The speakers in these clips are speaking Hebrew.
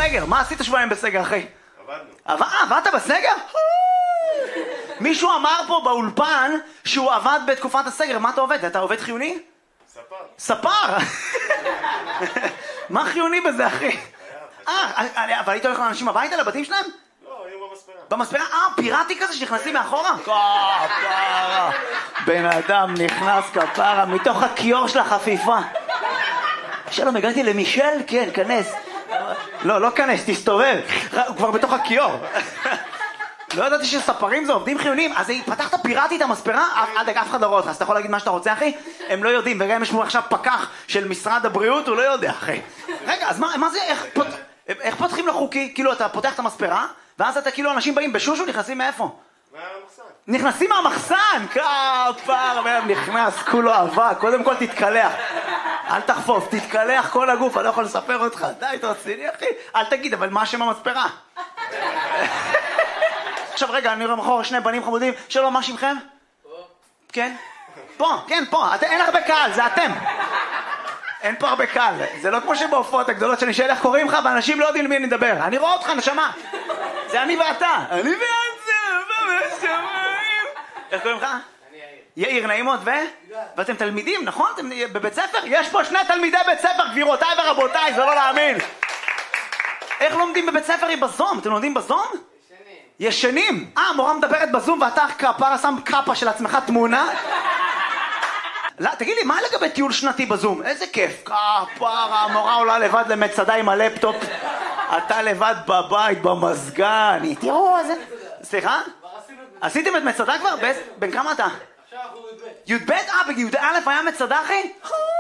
בסגר, מה עשית שבועיים בסגר, אחי? עבדנו. עבדת בסגר? מישהו אמר פה באולפן שהוא עבד בתקופת הסגר, מה אתה עובד? אתה עובד חיוני? ספר. ספר! מה חיוני בזה, אחי? אבל היית הולך לאנשים הביתה, לבתים שלהם? לא, היו במספרה. במספרה? פיראטי כזה שנכנסים מאחורה? כפרה! בן אדם נכנס כפרה מתוך הכיור של החפיפה. שלום, הגעתי למישל? כן, כנס. לא כנס, תסתובב. הוא כבר בתוך הכיור. לא ידעתי שספרים זה עובדים חיוניים. אז פתחת פיראטית המספרה? אף אחד לא רואה אותך, אז אתה יכול להגיד מה שאתה רוצה, אחי? הם לא יודעים, וגם יש פה עכשיו פקח של משרד הבריאות, הוא לא יודע, אחי. רגע, אז מה זה, איך פותחים לו חוקי? כאילו אתה פותח את המספרה, ואז אתה כאילו אנשים באים בשושו, נכנסים מאיפה? מהמחסן. נכנסים מהמחסן! כפר, נכנס, כולו אבק, קודם כל תתקלח. אל תחפוף, תתקלח כל הגוף, אני לא יכול לספר אותך. די, אתה רציני, אחי? אל תגיד, אבל מה שם המספרה? עכשיו רגע, אני רואה מחור שני בנים חמודים. שלום, מה שמכם? פה. כן? פה, כן, פה. אין הרבה קהל, זה אתם. אין פה הרבה קהל. זה לא כמו שבהופעות הגדולות שאני שואל איך קוראים לך, ואנשים לא יודעים למי אני מדבר. אני רואה אותך, נשמה. זה אני ואתה. אני ואתה, איך קוראים לך? אני יאיר. יאיר, נעימות, ואתם תלמידים, נכון? אתם בבית ספר? יש פה שני תלמידי בית ספר, גבירותיי ורבותיי, זה לא להאמין. איך לומדים בבית ספר היא בזום? אתם לומדים בזום? ישנים. המורה מדברת בזום ואתה כפרה שם קאפה של עצמך תמונה? לא, תגיד לי, מה לגבי טיול שנתי בזום? איזה כיף. כפרה, המורה עולה לבד למצדה עם הלפטופ. אתה לבד בבית, במזגן. תראו, איזה... סליחה? עשיתם את מצדה כבר? בן כמה אתה? עכשיו אנחנו י"ב. י"ב? בי"א היה מצדה, אחי?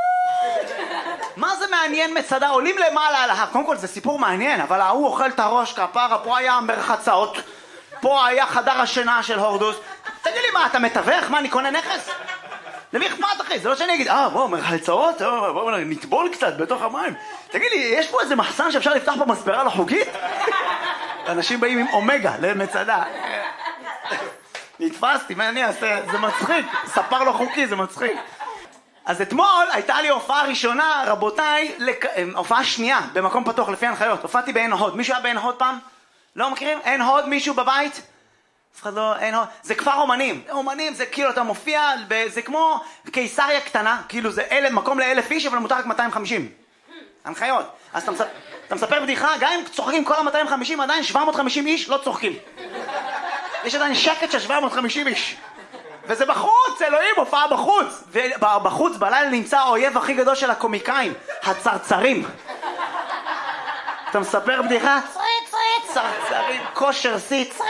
מה זה מעניין מצדה? עולים למעלה על ההר. קודם כל זה סיפור מעניין, אבל ההוא אוכל את הראש כפרה, פה היה מרחצאות. פה היה חדר השינה של הורדוס. תגיד לי, מה, אתה מתווך? מה, אני קונה נכס? למי אכפת, אחי? זה לא שאני אגיד, בואו, מרחצאות? בואו, נטבול קצת בתוך המים. תגיד לי, יש פה איזה מחסן שאפשר לפתח פה מספרה לא חוקית? אנשים באים עם אומגה למצדה. נתפסתי, מה אני אעשה? זה מצחיק. ספר לא חוקי, זה מצחיק. אז אתמול הייתה לי הופעה ראשונה, רבותיי, הופעה שנייה, במקום פתוח לפי הנחיות. הופעתי בעין הוד. מישהו היה בעין הוד פעם? לא מכירים? עין הוד, מישהו בבית? אף אחד לא, עין הוד. זה כפר אומנים. אומנים זה כאילו אתה מופיע, זה כמו קיסריה קטנה, כאילו זה מקום ל1,000 איש, אבל מותר רק 250. הנחיות. אז אתה מספר בדיחה, גם אם צוחקים כל ה-250, עדיין 750 איש לא צוחקים. יש עדיין שקט של 750 איש. וזה בחוץ, אלוהים, הופעה בחוץ. ובחוץ בלילה נמצא האויב הכי גדול של הקומיקאים, הצרצרים. אתה מספר בדיחה? צרצרים, כושר סיץ.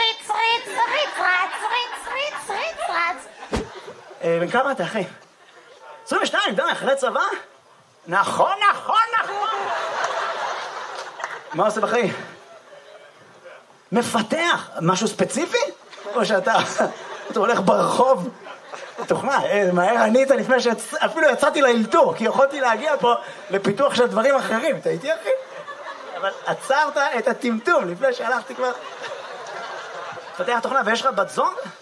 בן כמה אתה, אחי? 22, די, אחרי צבא? נכון. מה עושה בחיים? מפתח. משהו ספציפי? או שאתה הולך ברחוב? תוכנה, מהר ענית לפני שאפילו יצאתי לאלתור, כי יכולתי להגיע פה לפיתוח של דברים אחרים. אתה איתי, אחי? אבל עצרת את הטמטום לפני שהלכתי כבר. פתח תוכנה, ויש לך בת זוג?